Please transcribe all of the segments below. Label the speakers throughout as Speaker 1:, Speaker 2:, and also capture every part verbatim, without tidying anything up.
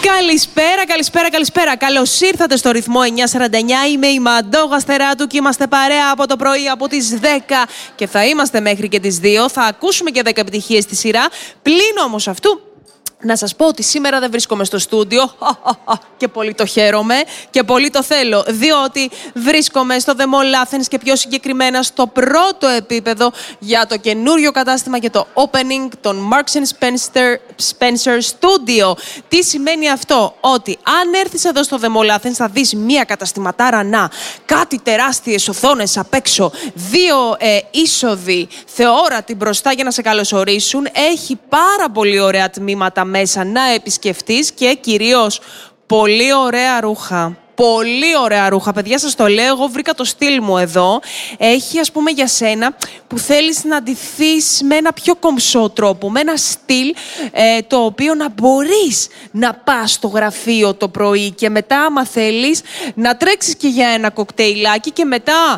Speaker 1: Καλησπέρα, καλησπέρα, καλησπέρα. Καλώς ήρθατε στο ρυθμό εννιά σαράντα εννιά. Είμαι η Μαντώ Γαστεράτου και είμαστε παρέα από το πρωί από τις δέκα και θα είμαστε μέχρι και τις δύο. Θα ακούσουμε και δέκα επιτυχίες στη σειρά. Πλην όμως αυτού, να σας πω ότι σήμερα δεν βρίσκομαι στο στούντιο και πολύ το χαίρομαι και πολύ το θέλω, διότι βρίσκομαι στο The Mall Athens και πιο συγκεκριμένα στο πρώτο επίπεδο για το καινούριο κατάστημα και το opening των Marks and Spencer, Spencer Studio. Τι σημαίνει αυτό? Ότι αν έρθεις εδώ στο The Mall Athens θα δεις μία καταστηματάρα να, κάτι τεράστιες οθόνες απ' έξω, δύο ε, είσοδοι θεόρατοι μπροστά για να σε καλωσορίσουν. Έχει πάρα πολύ ωραία τμήματα μέσα να επισκεφτείς και κυρίως πολύ ωραία ρούχα. Πολύ ωραία ρούχα, παιδιά, σας το λέω, εγώ βρήκα το στυλ μου εδώ. Έχει, ας πούμε, για σένα που θέλεις να ντυθείς με ένα πιο κομψό τρόπο, με ένα στυλ ε, το οποίο να μπορείς να πας στο γραφείο το πρωί και μετά, άμα θέλεις, να τρέξεις και για ένα κοκτέιλάκι και μετά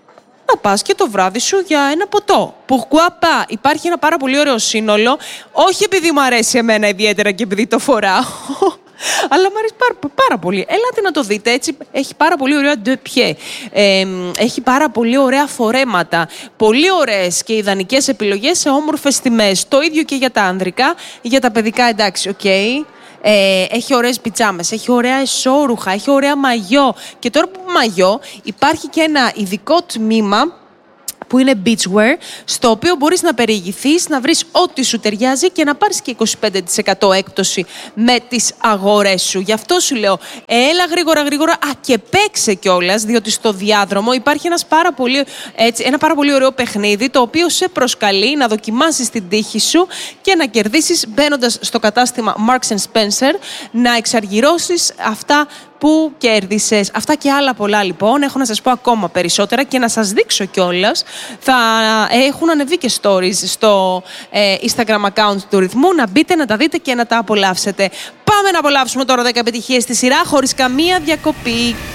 Speaker 1: να πας και το βράδυ σου για ένα ποτό. Pourquoi pas? Υπάρχει ένα πάρα πολύ ωραίο σύνολο, όχι επειδή μου αρέσει εμένα ιδιαίτερα και επειδή το φοράω, αλλά μου αρέσει πάρα, πάρα πολύ. Ελάτε να το δείτε, έτσι. Έχει πάρα πολύ ωραία de pied. Ε, έχει πάρα πολύ ωραία φορέματα. Πολύ ωραίες και ιδανικές επιλογές σε όμορφες τιμές. Το ίδιο και για τα άνδρικα. Για τα παιδικά, εντάξει, οκ. Okay. Ε, έχει ωραίες πιτζάμες, έχει ωραία εσώρουχα, έχει ωραία μαγιό. Και τώρα που μαγιό υπάρχει και ένα ειδικό τμήμα που είναι beachwear, στο οποίο μπορείς να περιηγηθείς, να βρεις ό,τι σου ταιριάζει και να πάρεις και είκοσι πέντε τοις εκατό έκπτωση με τις αγορές σου. Γι' αυτό σου λέω, έλα γρήγορα γρήγορα, α, και παίξε κιόλας, διότι στο διάδρομο υπάρχει ένας πάρα πολύ, έτσι, ένα πάρα πολύ ωραίο παιχνίδι, το οποίο σε προσκαλεί να δοκιμάσεις την τύχη σου και να κερδίσεις μπαίνοντας στο κατάστημα Marks and Spencer, να εξαργυρώσεις αυτά που κέρδισες. Αυτά και άλλα πολλά, λοιπόν. Έχω να σας πω ακόμα περισσότερα και να σας δείξω κιόλας. Θα έχουν ανεβεί και stories στο ε, Instagram account του Ρυθμού. Να μπείτε, να τα δείτε και να τα απολαύσετε. Πάμε να απολαύσουμε τώρα δέκα επιτυχίες στη σειρά, χωρίς καμία διακοπή.